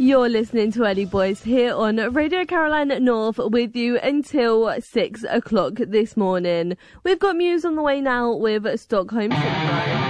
You're listening to Early Boys here on Radio Caroline North with you until 6 o'clock this morning. We've got Muse on the way now with Stockholm Syndrome.